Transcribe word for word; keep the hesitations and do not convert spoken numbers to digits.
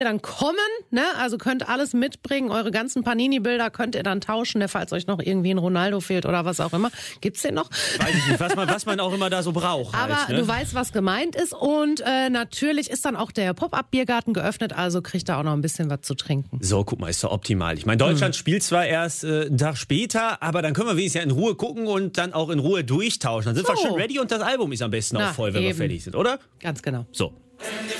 dann kommen, ne? Also könnt alles mitbringen, eure ganzen Panini-Bilder könnt ihr dann tauschen, falls euch noch irgendwie ein Ronaldo fehlt oder was auch immer. Gibt's den noch? Weiß ich nicht, was man, was man auch immer da so braucht. Aber halt, ne? du weißt, was gemeint ist und äh, natürlich ist dann auch der Pop-Up-Biergarten geöffnet, also kriegt ihr auch noch ein bisschen was zu trinken. So, guck mal, ist doch optimal. Ich meine, Deutschland hm. spielt zwar erst äh, einen Tag später, aber dann können wir wenigstens ja in Ruhe gucken und dann auch in Ruhe durchtauschen. Dann sind so. wir schon ready und das Album ist am besten Na, auch voll, wenn eben. wir fertig sind, oder? Ganz genau. So.